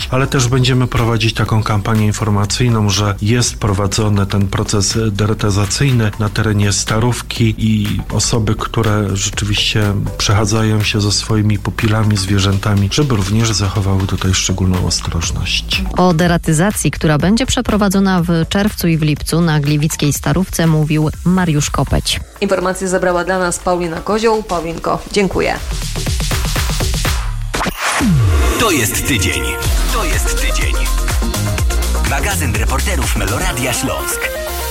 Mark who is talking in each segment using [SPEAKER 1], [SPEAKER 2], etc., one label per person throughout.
[SPEAKER 1] ale też będziemy prowadzić taką kampanię informacyjną, że jest prowadzony ten proces deretyzacyjny na terenie Starówki i osoby, które rzeczywiście przechadzają się ze swoimi pupilami, zwierzętami, żeby również zachowały tutaj szczególną ostrożność.
[SPEAKER 2] O deratyzacji, która będzie przeprowadzona w czerwcu i w lipcu na gliwickiej Starówce, mówił Mariusz Kopeć.
[SPEAKER 3] Informacje zebrała dla nas Paulina Kozioł. Paulinko, dziękuję.
[SPEAKER 4] To jest tydzień. To jest tydzień. Magazyn reporterów Meloradia Śląsk.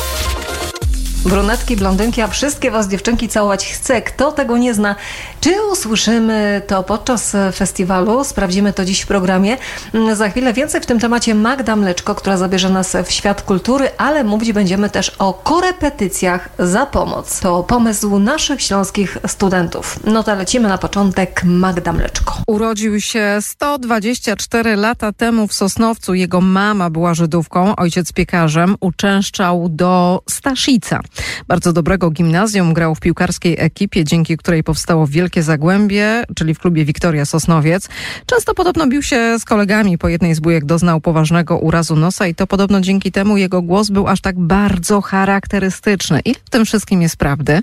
[SPEAKER 3] Brunetki, blondynki, a wszystkie was dziewczynki całować chcę. Kto tego nie zna? Czy usłyszymy to podczas festiwalu? Sprawdzimy to dziś w programie. Za chwilę więcej w tym temacie Magda Mleczko, która zabierze nas w świat kultury, ale mówić będziemy też o korepetycjach za pomoc. To pomysł naszych śląskich studentów. No to lecimy na początek. Magda Mleczko.
[SPEAKER 5] Urodził się 124 lata temu w Sosnowcu. Jego mama była Żydówką, ojciec piekarzem. Uczęszczał do Staszica, bardzo dobrego gimnazjum. Grał w piłkarskiej ekipie, dzięki której powstało Wielkie Zagłębie, czyli w klubie Wiktoria Sosnowiec. Często podobno bił się z kolegami. Po jednej z bujek doznał poważnego urazu nosa i to podobno dzięki temu jego głos był aż tak bardzo charakterystyczny. I w tym wszystkim jest prawdy.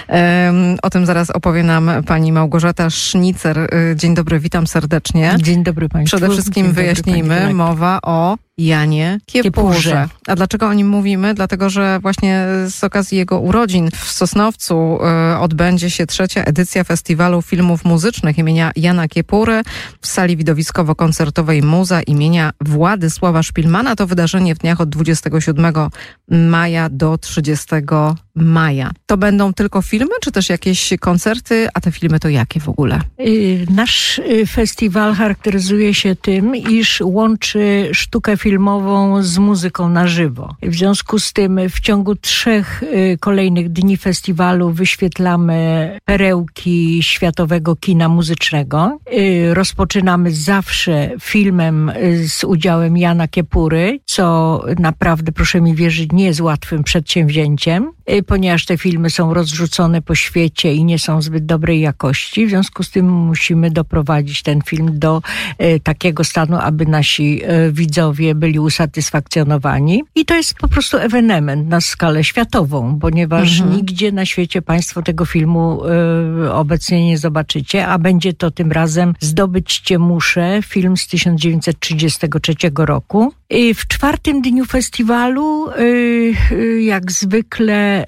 [SPEAKER 5] O tym zaraz opowie nam pani Małgorzata Sznicer. Dzień dobry, witam serdecznie.
[SPEAKER 6] Dzień dobry państwu.
[SPEAKER 5] Przede wszystkim wyjaśnijmy, mowa o Janie Kiepurze. A dlaczego o nim mówimy? Dlatego, że właśnie z okazji jego urodzin w Sosnowcu odbędzie się 3. edycja Festiwalu Filmów Muzycznych imienia Jana Kiepury w sali widowiskowo-koncertowej Muza imienia Władysława Szpilmana. To wydarzenie w dniach od 27 maja do 30 maja. To będą tylko filmy, czy też jakieś koncerty? A te filmy to jakie w ogóle?
[SPEAKER 6] Nasz festiwal charakteryzuje się tym, iż łączy sztukę filmową z muzyką na żywo. W związku z tym w ciągu 3 kolejnych dni festiwalu wyświetlamy perełki światowego kina muzycznego. Rozpoczynamy zawsze filmem z udziałem Jana Kiepury, co naprawdę, proszę mi wierzyć, nie jest łatwym przedsięwzięciem, ponieważ te filmy są rozrzucone po świecie i nie są zbyt dobrej jakości. W związku z tym musimy doprowadzić ten film do takiego stanu, aby nasi widzowie byli usatysfakcjonowani. I to jest po prostu ewenement na skalę światową, ponieważ nigdzie na świecie państwo tego filmu obecnie nie zobaczycie, a będzie to tym razem Zdobyć Cię muszę, film z 1933 roku. I w 4. dniu festiwalu, jak zwykle,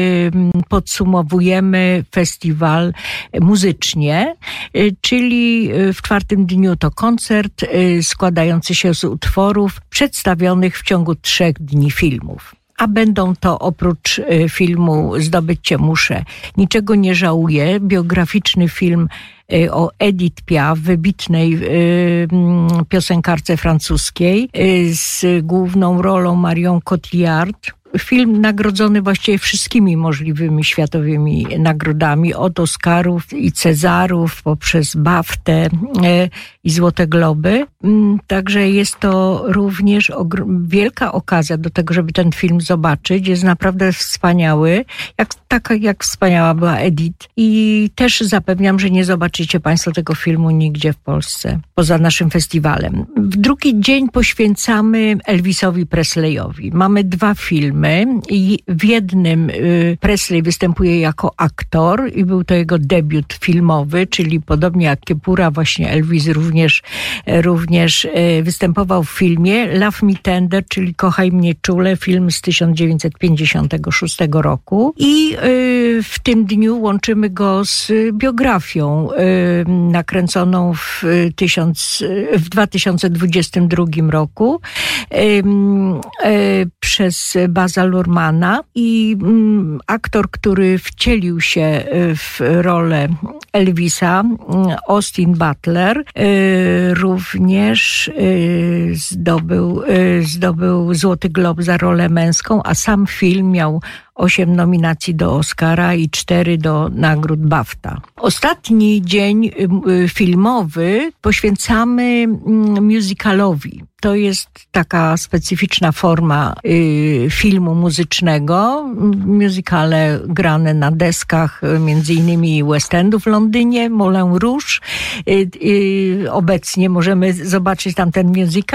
[SPEAKER 6] podsumowujemy festiwal muzycznie, czyli w 4. dniu to koncert składający się z utworów przedstawionych w ciągu 3 dni filmów. A będą to oprócz filmu Zdobyć Cię muszę, Niczego nie żałuję, biograficzny film o Edith Piaf, wybitnej piosenkarce francuskiej, z główną rolą Marion Cotillard. Film nagrodzony właściwie wszystkimi możliwymi światowymi nagrodami, od Oscarów i Cezarów, poprzez BAFTę i Złote Globy. Także jest to również wielka okazja do tego, żeby ten film zobaczyć. Jest naprawdę wspaniały, jak wspaniała była Edith. I też zapewniam, że nie zobaczycie państwo tego filmu nigdzie w Polsce, poza naszym festiwalem. W drugi dzień poświęcamy Elvisowi Presleyowi. Mamy 2 filmy i w jednym Presley występuje jako aktor i był to jego debiut filmowy, czyli podobnie jak Kiepura, właśnie Elvis również występował w filmie Love Me Tender, czyli Kochaj mnie czule, film z 1956 roku. I w tym dniu łączymy go z biografią nakręconą w 2022 roku przez Baza Luhrmanna i aktor, który wcielił się w rolę Elvisa, Austin Butler, również zdobył Złoty Glob za rolę męską, a sam film miał 8 nominacji do Oscara i 4 do nagród BAFTA. Ostatni dzień filmowy poświęcamy musicalowi. To jest taka specyficzna forma filmu muzycznego. Musicale grane na deskach, między innymi West Endu w Londynie, Moulin Rouge. Obecnie możemy zobaczyć tam ten musical.